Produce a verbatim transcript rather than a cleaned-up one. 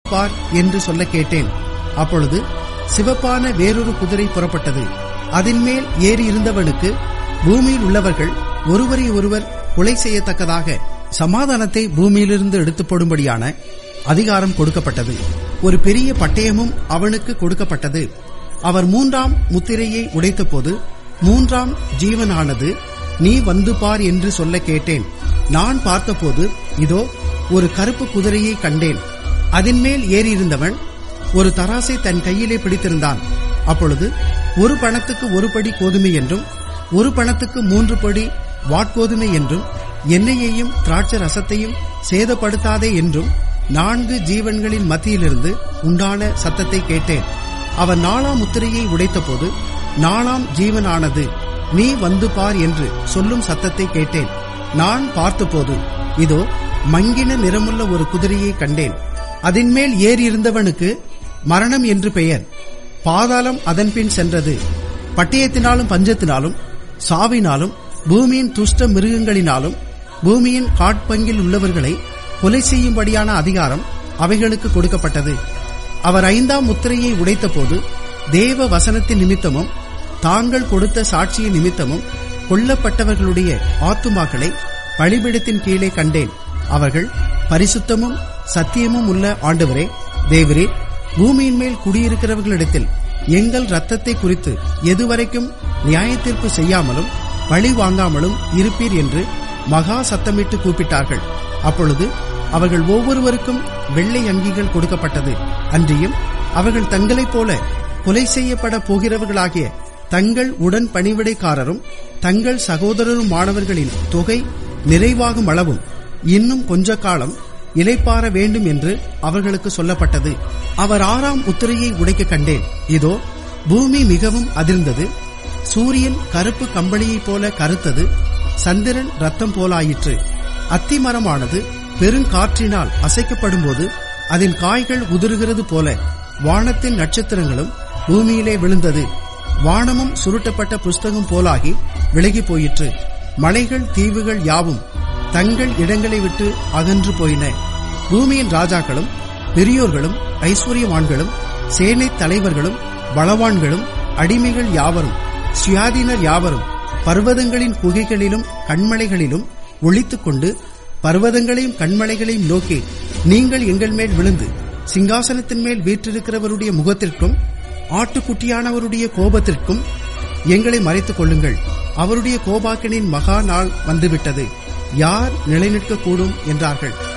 பார் என்று சொல்ல கேட்டேன். அப்பொழுது சிவப்பான வேறொரு குதிரை புறப்பட்டது. அதன் மேல் ஏறி இருந்தவனுக்கு பூமியில் உள்ளவர்கள் ஒருவரை ஒருவர் கொலை செய்யத்தக்கதாக சமாதானத்தை பூமியிலிருந்து எடுத்து போடும்படியான அதிகாரம் கொடுக்கப்பட்டது. ஒரு பெரிய பட்டயமும் அவனுக்கு கொடுக்கப்பட்டது. அவர் மூன்றாம் முத்திரையை உடைத்த போது மூன்றாம் ஜீவனானது நீ வந்து பார் என்று சொல்ல கேட்டேன். நான் பார்த்தபோது இதோ ஒரு கருப்பு குதிரையை கண்டேன். அதன் மேல் ஏறியிருந்தவன் ஒரு தராசை தன் கையிலே பிடித்திருந்தான். அப்பொழுது ஒரு பணத்துக்கு ஒரு படி கோதுமை என்றும் ஒரு பணத்துக்கு மூன்று படி வாட்கோதுமை என்றும் எண்ணெயையும் திராட்சை ரசத்தையும் சேதப்படுத்தாதே என்றும் நான்கு ஜீவன்களின் மத்தியிலிருந்து உண்டான சத்தத்தை கேட்டேன். அவன் நாலாம் முத்திரையை உடைத்த போது நாலாம் ஜீவனானது நீ வந்து பார் என்று சொல்லும் சத்தத்தை கேட்டேன். நான் பார்த்தபோது இதோ மங்கின நிறமுள்ள ஒரு குதிரையை கண்டேன். அதன் மேல் ஏறியிருந்தவனுக்கு மரணம் என்று பெயர். பாதாளம் அதன் பின் சென்றது. பட்டயத்தினாலும் பஞ்சத்தினாலும் சாவினாலும் பூமியின் துஷ்ட மிருகங்களினாலும் பூமியின் காட்பங்கில் உள்ளவர்களை கொலை செய்யும்படியான அதிகாரம் அவைகளுக்கு கொடுக்கப்பட்டது. அவர் ஐந்தாம் முத்திரையை உடைத்த போது தேவ வசனத்தின் நிமித்தமும் தாங்கள் கொடுத்த சாட்சியின் நிமித்தமும் கொல்லப்பட்டவர்களுடைய ஆத்துமாக்களை பலிபீடத்தின் கீழே கண்டேன். அவர்கள் பரிசுத்தமும் சத்தியமும் உள்ள ஆண்டவரே தேவரே, பூமியின் மேல் குடியிருக்கிறவர்களிடத்தில் எங்கள் இரத்தத்தை குறித்து எதுவரைக்கும் நியாயத்தீர்ப்பு செய்யாமலும் பழி வாங்காமலும் இருப்பீர் என்று மகா சத்தமிட்டு கூப்பிட்டார்கள். அப்பொழுது அவர்கள் ஒவ்வொருவருக்கும் வெள்ளை அங்கிகள் கொடுக்கப்பட்டது. அன்றியும் அவர்கள் தங்களைப் போல கொலை செய்யப்பட போகிறவர்களாகிய தங்கள் உடன் பணிவிடைக்காரரும் தங்கள் சகோதரருமானவர்களின் தொகை நிறைவாகும் அளவும் இன்னும் கொஞ்ச காலம் இளைப்பாற வேண்டும் என்று அவர்களுக்கு சொல்லப்பட்டது. அவர் ஆறாம் முத்திரையை உடைக்க கண்டேன். இதோ பூமி மிகவும் அதிர்ந்தது. சூரியன் கருப்பு கம்பளியைப் போல கருத்தது. சந்திரன் ரத்தம் போலாயிற்று. அத்திமரமானது பெருங்காற்றினால் அசைக்கப்படும் போது அதன் காய்கள் உதிர்கிறது போல வானத்தின் நட்சத்திரங்களும் பூமியிலே விழுந்தது. வானமும் சுருட்டப்பட்ட புஸ்தகம் போலாகி விலகி போயிற்று. மலைகள் தீவுகள் யாவும் தங்கள் இடங்களை விட்டு அகன்று போயின. பூமியின் ராஜாக்களும் பெரியோர்களும் ஐஸ்வர்யவான்களும் சேனை தலைவர்களும் பலவான்களும் அடிமைகள் யாவரும் சுயாதீனர் யாவரும் பர்வதங்களின் குகைகளிலும் கண்மலைகளிலும் ஒளித்துக் கொண்டு பர்வதங்களையும் கண்மலைகளையும் நோக்கி நீங்கள் எங்கள் மேல் விழுந்து சிங்காசனத்தின் மேல் வீற்றிருக்கிறவருடைய முகத்திற்கும் ஆட்டுக்குட்டியானவருடைய கோபத்திற்கும் எங்களை மறைத்துக் கொள்ளுங்கள். அவருடைய கோபாக்கினின் மகா நாள் வந்துவிட்டது. யார் நிலைநிற்கக்கூடும் என்றார்கள்.